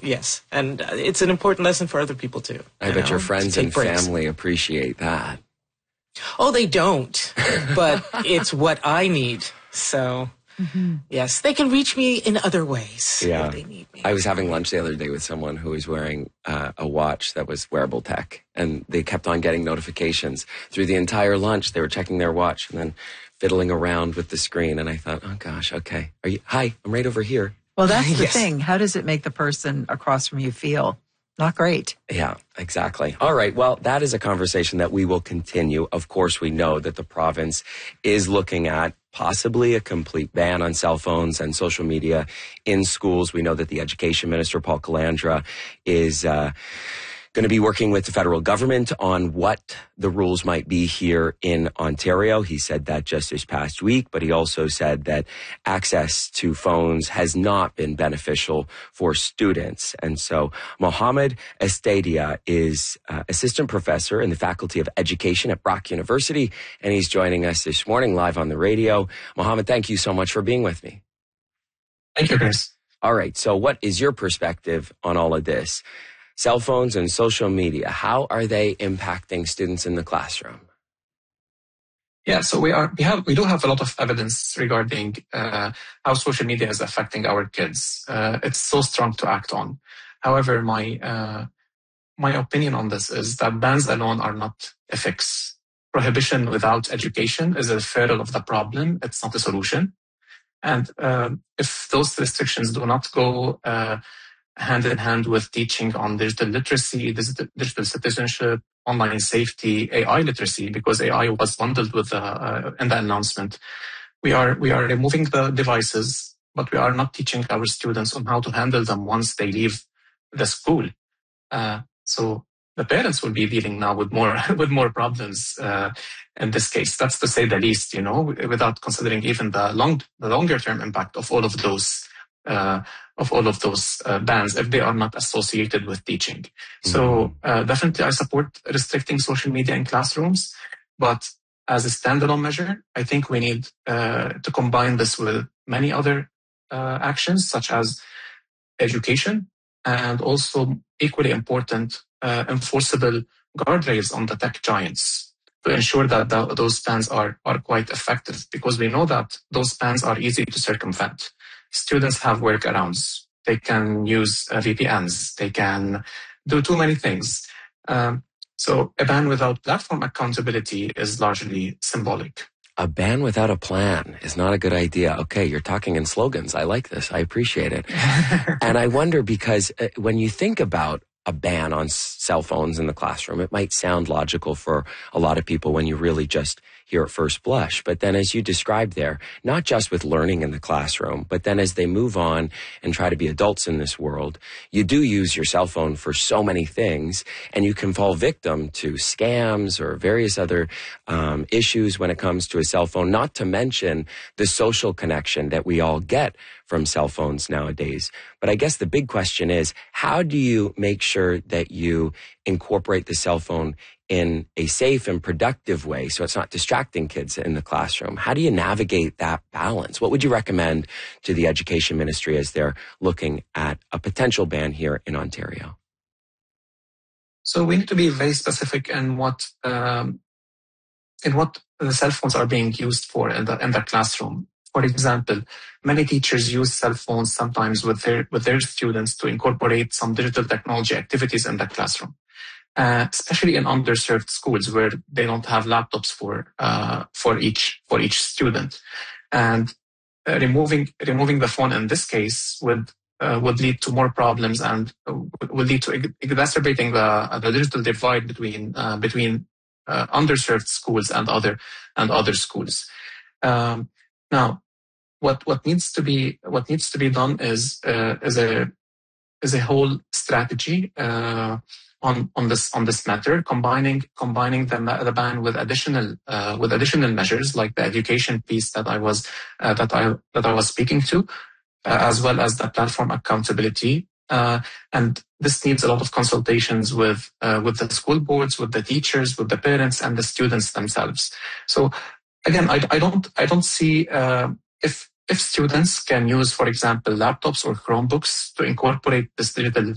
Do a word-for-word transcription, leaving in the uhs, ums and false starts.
Yes, and it's an important lesson for other people too. I you bet know, your friends and breaks. family appreciate that. Oh, they don't, but it's what I need. So, mm-hmm. yes, they can reach me in other ways yeah. if they need me. I was having lunch the other day with someone who was wearing uh, a watch that was wearable tech, and they kept on getting notifications through the entire lunch. They were checking their watch and then fiddling around with the screen, and I thought, oh gosh, okay. Are you? Hi, I'm right over here. Well, that's the yes. thing. How does it make the person across from you feel? Not great. Yeah, exactly. All right. Well, that is a conversation that we will continue. Of course, we know that the province is looking at possibly a complete ban on cell phones and social media in schools. We know that the Education Minister, Paul Calandra, is uh, going to be working with the federal government on what the rules might be here in Ontario. He said that just this past week, but he also said that access to phones has not been beneficial for students. And so Mohammed Estadia is uh, assistant professor in the Faculty of Education at Brock University, and he's joining us this morning live on the radio. Mohammed, thank you so much for being with me. Thank you, Chris. All right. So what is your perspective on all of this? Cell phones and social media, how are they impacting students in the classroom? Yeah, so we are we have we do have a lot of evidence regarding uh, how social media is affecting our kids. Uh, it's so strong to act on. However, my uh, my opinion on this is that bans alone are not a fix. Prohibition without education is a referral of the problem. It's not a solution. And uh, if those restrictions do not go uh, hand in hand with teaching on digital literacy, digital citizenship, online safety, A I literacy, because A I was bundled with uh, uh, in the announcement. We are we are removing the devices, but we are not teaching our students on how to handle them once they leave the school. Uh, so the parents will be dealing now with more with more problems uh, in this case. That's to say the least, you know, without considering even the long the longer term impact of all of those. Uh, of all of those uh, bans if they are not associated with teaching. Mm-hmm. So uh, definitely I support restricting social media in classrooms, but as a standalone measure, I think we need uh, to combine this with many other uh, actions such as education and also equally important uh, enforceable guardrails on the tech giants to ensure that the, those bans are, are quite effective, because we know that those bans are easy to circumvent. Students have workarounds. They can use uh, V P Ns. They can do too many things. Um, so a ban without platform accountability is largely symbolic. A ban without a plan is not a good idea. Okay, you're talking in slogans. I like this. I appreciate it. And I wonder because uh, when you think about a ban on cell phones in the classroom, it might sound logical for a lot of people when you really just hear at first blush. But then as you described there, not just with learning in the classroom, but then as they move on and try to be adults in this world, you do use your cell phone for so many things, and you can fall victim to scams or various other um, issues when it comes to a cell phone, not to mention the social connection that we all get from cell phones nowadays. But I guess the big question is, how do you make sure that you incorporate the cell phone in a safe and productive way so it's not distracting kids in the classroom? How do you navigate that balance? What would you recommend to the Education Ministry as they're looking at a potential ban here in Ontario? So we need to be very specific in what um, in what the cell phones are being used for in the in the classroom. For example, many teachers use cell phones sometimes with their with their students to incorporate some digital technology activities in the classroom. Uh, especially in underserved schools where they don't have laptops for uh, for each for each student, and uh, removing removing the phone in this case would uh, would lead to more problems and uh, would lead to exacerbating the the digital divide between uh, between uh, underserved schools and other and other schools. Um, now, what what needs to be what needs to be done is uh, is a is a whole strategy. Uh, On, on this on this matter, combining combining the, the ban with additional uh, with additional measures like the education piece that I was uh, that I that I was speaking to, uh, as well as the platform accountability. Uh, and this needs a lot of consultations with uh, with the school boards, with the teachers, with the parents, and the students themselves. So again, I, I don't I don't see uh, if. If students can use, for example, laptops or Chromebooks to incorporate this digital